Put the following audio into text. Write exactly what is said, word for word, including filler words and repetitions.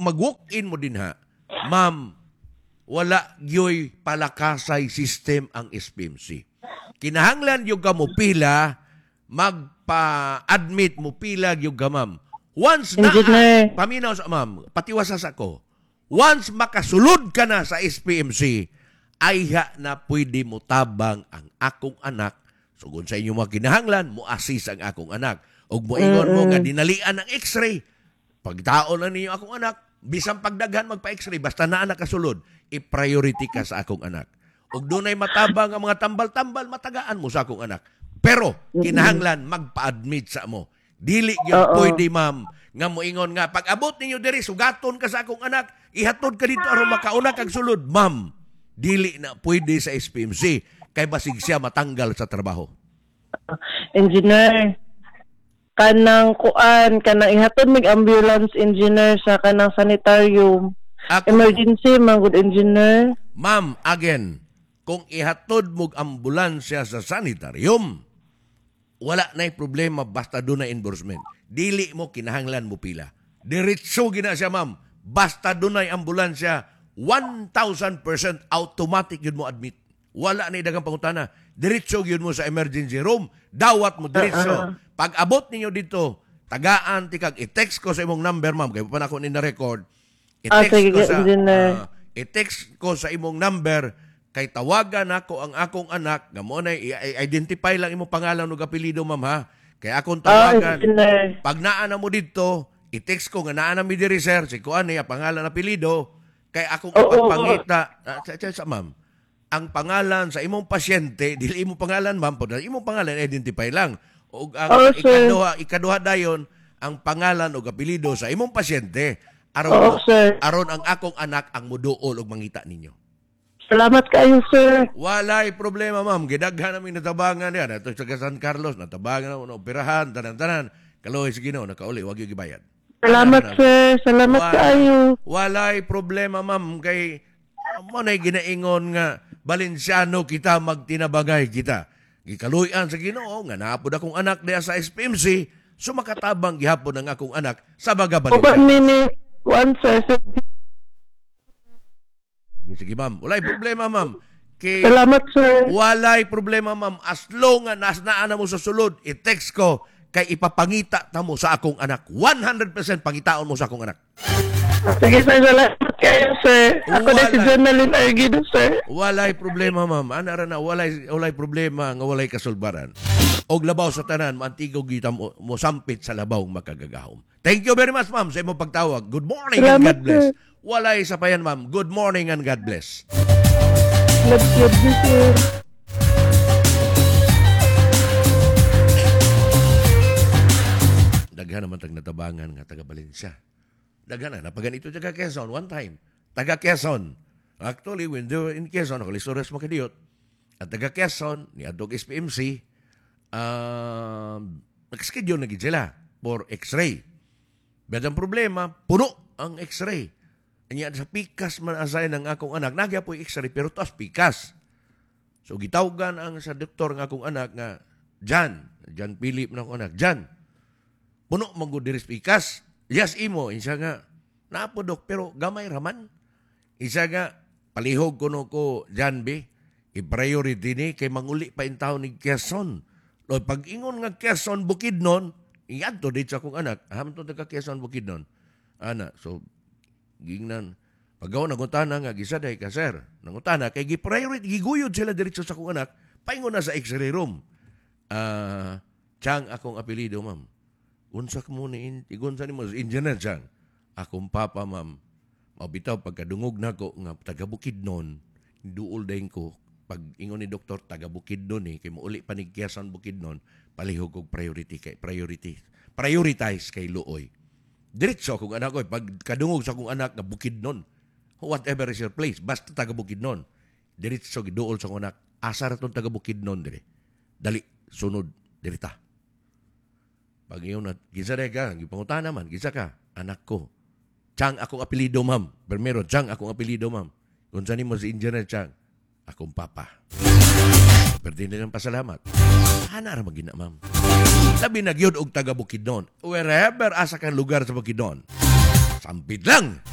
mag-walk-in mo din ha, ma'am, wala gyoy palakasay system ang S P M C. Kinahanglan yung ka mo pila, magpa-admit mo pila yung ka, ma'am. Once na, Engineer. paminaw sa ma'am, patiwasas ako, once makasulod ka na sa S P M C, ay ha na pwede mo tabang ang akong anak. Sugod sa inyo mga kinahanglan, mo assist ang akong anak. O mo ingon mo nga dinalian ng x-ray. Pagtaon na ninyo akong anak, bisang pagdaghan magpa-x-ray, basta naa nakasulod, i-priority ka sa akong anak. Og dunay matabang ang mga tambal-tambal, matagaan mo sa akong anak. Pero, kinahanglan, magpa-admit sa mo. Dili yun pwede, ma'am, nga mo ingon nga, pag abot ninyo diri, sugaton ka sa akong anak, ihatod ka dito aron makauna kag sulod. Ma'am, dili na pwede sa S P M C, kay basig siya matanggal sa trabaho. Engineer, kanang kuan, kanang ihatod mig ambulance engineer sa kanang sanitarium. Ako, Emergency, man good engineer. ma'am, again, kung ihatod mo ambulansya sa sanitarium, wala na'y problema basta doon na endorsement. Dili mo kinahanglan mo pila. Diretso gina siya, ma'am. Basta doon na ambulansya, one thousand percent automatic yun mo admit. Wala na idagang pangutana. Diretso yun mo sa emergency room. Dawat mo diretso. Pag abot ninyo dito, tagaan, tikag, i-text ko sa imong number, ma'am. Kaya pa na ako ni-record. I-text Ah, sige, ko sa... engineer. Uh, i-text ko sa imong number kay tawagan ako ang akong anak nga mo na i-identify lang imong pangalan ug apelyido, ma'am, ha, kay akong tawagan. engineer. Pag naa na mo dito, i-text ko nga naa na mi diri, sir, si kuan niya pangalan apelyido, kay akong Oo, ipagpangita uh, sa, sa, sa ma'am, ang pangalan sa imong pasyente, dili imong pangalan, ma'am, po imong pangalan identify lang. Ug ang Oo, sir. ikaduha ikaduha dayon ang pangalan ug apelyido sa imong pasyente aron Oo, sir. aron ang akong anak ang muduol og mangita ninyo. Salamat kayo, sir. Walay problema, ma'am. Gidaghan namin natabangan yan. Ito sa San Carlos, natabangan na, operahan, tanan-tanan. Kaloy, sige no, nakauli, wag yung gibayad. Salamat, Tanan, sir. Salamat Wala- kayo. Walay problema, ma'am, kay mo na'y ginaingon nga, Balenciano kita, magtinabagay kita. Gikaluyan sa Ginoo nga naapod akong anak diya sa S P M C, sumakatabang gihapon ang akong anak sa baga Oba Balenciano. minute. One, sir. Sige, ma'am. Walay problema, ma'am. Kay Salamat, sir. walay problema, ma'am. As long nga nasnaan na mo sa sulod, i-text ko kay ipapangita ta mo sa akong anak. one hundred percent pangitaon mo sa akong anak. Sige, sir. Salamat kayo, sir. Ako na si Wala. Jonalyn Arguido, sir. Walay problema, ma'am. Ana ra na walay walay problema nga walay kasulbaran. Og labaw sa tanan, maantigog kita mo, mo sampit sa labaw makagagahom. Thank you very much, ma'am, sa imong pagtawag. Good morning and Salamat, God bless. sir. Walay sa payan, ma'am. Good morning and God bless. Love you, sir. Daghan naman tag natabangan nga taga Valencia. Daghan na napaganito taga Quezon one time. Taga Quezon. Actually, when they were in Quezon, ako lisores mo kadiyot. At taga Quezon, ni Adog S P M C, um, nag-schedule na gid sila for X-ray. But ang problema, puno ang X-ray. Anya sa pikas man asay ng akong anak, nagya po X-ray pero tas pikas. So gitawgan ang sa doktor ng akong anak nga Jan, Jan Philip na akong anak, Jan. Puno magud diri pikas. Yes imo, isa nga naapo dok pero gamay raman. Isa nga palihog kuno ko Jan B. I-priority ni kay manguli pa in taon ni Quezon. Lo pag ingon nga Quezon Bukidnon, iadto dito sa akong anak, hamto taga Quezon Bukidnon. Ana, so gingnan pagaw nangutana nga gisaday ka sir. Nangutana kay gi-priority giguyod sila diretso sa akong anak, paingon na sa X-ray room. Ah, uh, Chang akong apelyido, ma'am. Unsa ka mo ni igon sa nimo engineer Chang. Akong papa, ma'am. Mabitaw pagkadungog nako nga taga Bukidnon, duol dayon ko pag ingon ni doktor taga Bukidnon eh kay mouli pa ni Quezon Bukidnon, palihog og priority kay priority. Prioritize kay Luoy. Diretso kung anak ko, pag kadungog sa kong anak na Bukidnon, whatever is your place, basta taga Bukidnon, diretso giduol sa kong anak, asar itong taga Bukidnon, dire. Dali, sunod, dirita. Pag iyon na, gisa na ka, gipanguta naman, gisa ka, anak ko, Chang akong apelido, ma'am. Primero, Chang akong apelido, ma'am. Kung saan mo si Engineer Chang, akong papa. Pwede nilang pasalamat. Hana ra magina, ma'am. Labi na gyud og taga Bukidnon. Wherever asa kang lugar sa Bukidnon. Sampid lang.